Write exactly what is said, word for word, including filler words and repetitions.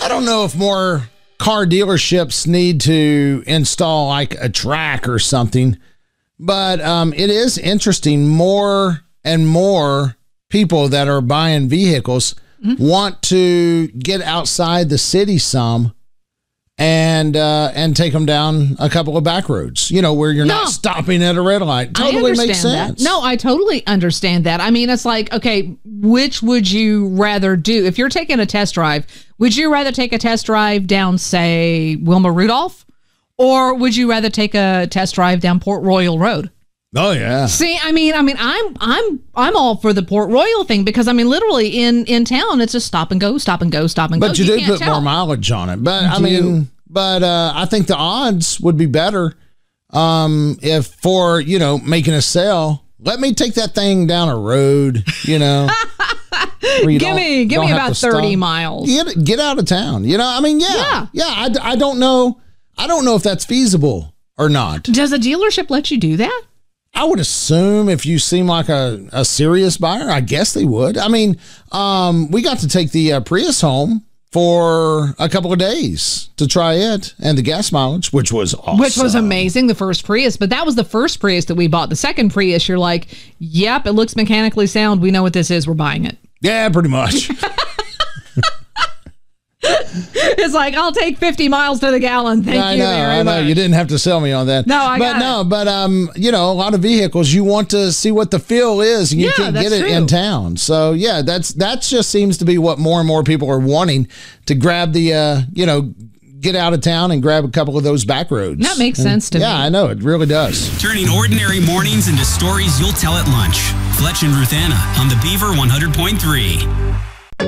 don't know if more car dealerships need to install like a track or something, but um, it is interesting. More and more people that are buying vehicles mm-hmm. want to get outside the city some and uh, and take them down a couple of back roads, you know, where you're no. not stopping at a red light. Totally makes sense. That. No, I totally understand that. I mean, it's like, okay, which would you rather do? If you're taking a test drive, would you rather take a test drive down, say, Wilma Rudolph? Or would you rather take a test drive down Port Royal Road? Oh yeah. See, I mean, I mean, I'm, I'm, I'm all for the Port Royal thing because I mean, literally in, in town, it's just stop and go, stop and go, stop and but go. But you, you do put tell. more mileage on it. But you I mean, but uh, I think the odds would be better um, if for you know making a sale. Let me take that thing down a road. You know, you give me, give me about thirty miles. Get get out of town. You know, I mean, yeah, yeah. yeah I, I don't know. I don't know if that's feasible or not. Does a dealership let you do that? I would assume if you seem like a, a serious buyer, I guess they would. I mean, um, we got to take the uh, Prius home for a couple of days to try it and the gas mileage, which was awesome. Which was amazing, the first Prius. But that was the first Prius that we bought. The second Prius, you're like, yep, it looks mechanically sound. We know what this is. We're buying it. Yeah, pretty much. It's like, I'll take fifty miles to the gallon. Thank I you know, very I know. much. You didn't have to sell me on that. No, I but got no, it. but um, you know, a lot of vehicles you want to see what the feel is, and you Yeah, can't that's get it true. in town. So yeah, that's that just seems to be what more and more people are wanting to grab the uh, you know, get out of town and grab a couple of those back roads. That makes And, sense to yeah, me. Yeah, I know it really does. Turning ordinary mornings into stories you'll tell at lunch. Fletch and Ruthanna on the Beaver one hundred point three.